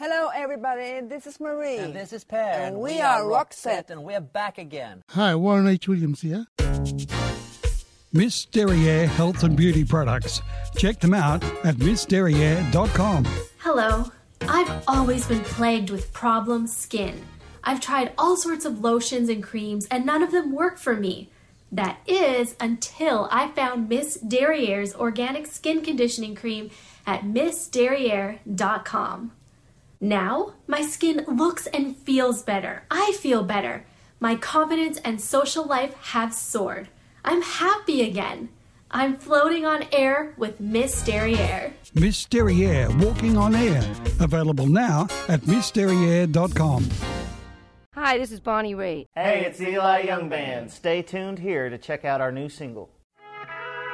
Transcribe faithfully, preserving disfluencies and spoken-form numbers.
Hello, everybody. This is Marie. And this is Per. And we, we are Roxette. And we're back again. Hi, Warren H. Williams here. Miss Derriere Health and Beauty Products. Check them out at miss derriere dot com. Hello. I've always been plagued with problem skin. I've tried all sorts of lotions and creams, and none of them work for me. That is until I found Miss Derriere's Organic Skin Conditioning Cream at miss derriere dot com. Now, my skin looks and feels better. I feel better. My confidence and social life have soared. I'm happy again. I'm floating on air with Miss Derriere. Miss Derriere, walking on air. Available now at miss derriere dot com. Hi, this is Bonnie Raitt. Hey, it's Eli Young Band. Stay tuned here to check out our new single.